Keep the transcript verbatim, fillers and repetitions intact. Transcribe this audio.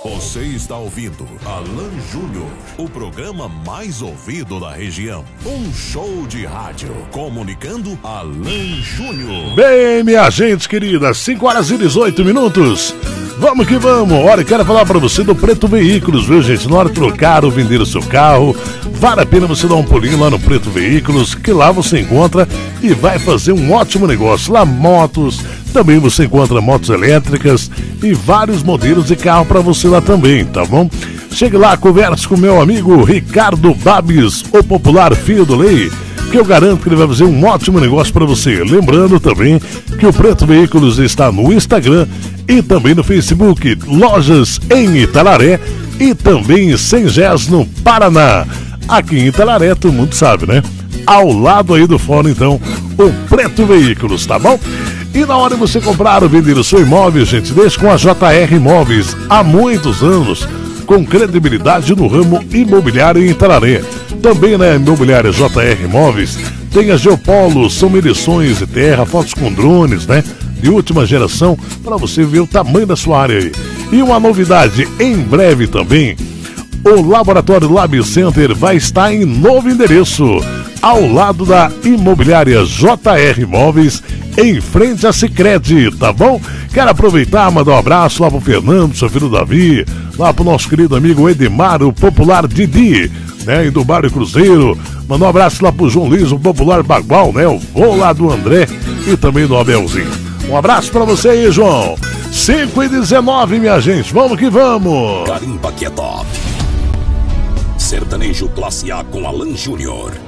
Você está ouvindo Alan Júnior, o programa mais ouvido da região. Um show de rádio comunicando Alan Júnior. Bem, minha gente querida, cinco horas e dezoito minutos. Vamos que vamos. Olha, quero falar pra você do Preto Veículos, viu, gente? Na hora de trocar ou vender o seu carro, vale a pena você dar um pulinho lá no Preto Veículos, que lá você encontra e vai fazer um ótimo negócio. Lá motos, também você encontra motos elétricas e vários modelos de carro pra você lá também, tá bom? Chegue lá, converse com meu amigo Ricardo Babis, o popular filho do Lei, que eu garanto que ele vai fazer um ótimo negócio para você. Lembrando também que o Preto Veículos está no Instagram e também no Facebook, lojas em Italaré e também em Sengés, no Paraná. Aqui em Italaré, todo mundo sabe, né? Ao lado aí do fórum, então, o Preto Veículos, tá bom? E na hora de você comprar ou vender o seu imóvel, gente, deixe com a J R Imóveis, há muitos anos, com credibilidade no ramo imobiliário em Italaré. Também na imobiliária J R Imóveis tem a Geopolo, são medições de terra, fotos com drones, né? De última geração, para você ver o tamanho da sua área aí. E uma novidade, em breve também, o Laboratório Lab Center vai estar em novo endereço, ao lado da imobiliária J R Imóveis, em frente à Sicredi, tá bom? Quero aproveitar e mandar um abraço lá pro Fernando, seu filho Davi, lá pro nosso querido amigo Edmar, o popular Didi, né, e do Bairro Cruzeiro. Mandar um abraço lá pro João Luiz, o popular Bagual, né, o vô lá do André e também do Abelzinho. Um abraço pra você aí, João. cinco e dezenove, minha gente, vamos que vamos. Carimba que é top. Sertanejo classe A com Alan Júnior.